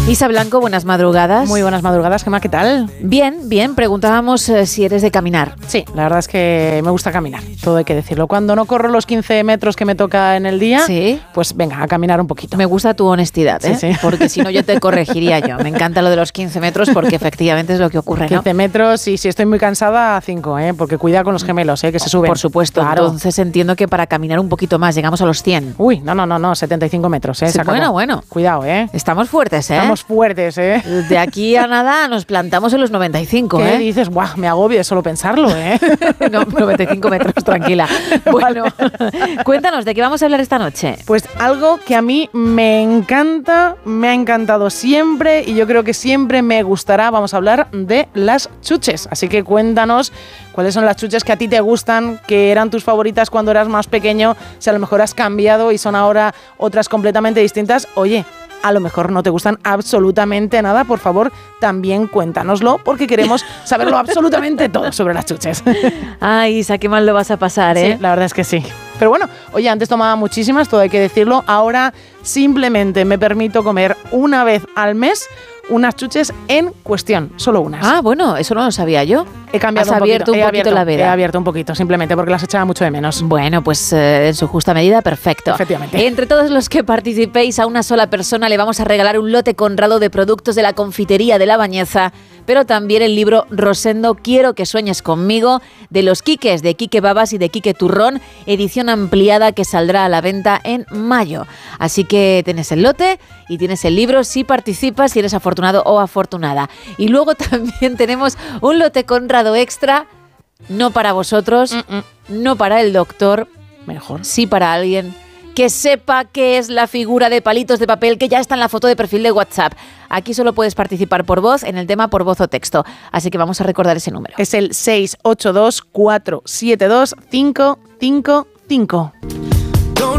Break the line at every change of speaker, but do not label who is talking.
Isa Blanco, buenas madrugadas.
Muy buenas madrugadas, Gemma, ¿qué tal?
Bien, bien. Preguntábamos si eres de caminar.
Sí, la verdad es que me gusta caminar, todo hay que decirlo. Cuando no corro los 15 metros que me toca en el día,
¿Sí?
Pues venga, a caminar un poquito.
Me gusta tu honestidad, ¿eh?
Sí.
Porque si no yo te corregiría yo. Me encanta lo de los 15 metros porque efectivamente es lo que ocurre, ¿no?
15 metros y si estoy muy cansada, 5, porque cuidado con los gemelos, que se suben.
Por supuesto.
Claro.
Entonces entiendo que para caminar un poquito más llegamos a los 100.
Uy, no, 75 metros,
Sí, bueno.
Cuidado,
Estamos fuertes, ¿eh?
Estamos fuertes,
De aquí a nada nos plantamos en los 95,
¿Qué dices? Guau, me agobio de solo pensarlo,
No, 95 metros, tranquila. Bueno, cuéntanos, ¿de qué vamos a hablar esta noche?
Pues algo que a mí me encanta, me ha encantado siempre y yo creo que siempre me gustará. Vamos a hablar de las chuches. Así que cuéntanos cuáles son las chuches que a ti te gustan, que eran tus favoritas cuando eras más pequeño, si a lo mejor has cambiado y son ahora otras completamente distintas. Oye, a lo mejor no te gustan absolutamente nada, por favor, también cuéntanoslo, porque queremos saberlo absolutamente todo sobre las chuches.
Ay, Isa, qué mal lo vas a pasar, ¿eh?
Sí, la verdad es que sí. Pero bueno, oye, antes tomaba muchísimas, todo hay que decirlo, ahora simplemente me permito comer una vez al mes unas chuches en cuestión, solo unas.
Ah, bueno, eso no lo sabía yo.
He cambiado
Has abierto un poquito la veda.
He abierto un poquito, simplemente porque las echaba mucho de menos.
Bueno, pues en su justa medida, perfecto.
Efectivamente.
Entre todos los que participéis, a una sola persona le vamos a regalar un lote Conrado de productos de la confitería de La Bañeza, pero también el libro Rosendo, Quiero que sueñes conmigo, de los Quiques, de Quique Babas y de Quique Turrón, edición ampliada que saldrá a la venta en mayo. Así que tienes el lote y tienes el libro si participas, si eres afortunado o afortunada. Y luego también tenemos un lote Conrado extra, no para vosotros, no para el doctor,
Mejor.
sí para alguien que sepa qué es la figura de palitos de papel que ya está en la foto de perfil de WhatsApp. Aquí solo puedes participar por voz, en el tema por voz o texto. Así que vamos a recordar ese número.
Es el 682 472 555.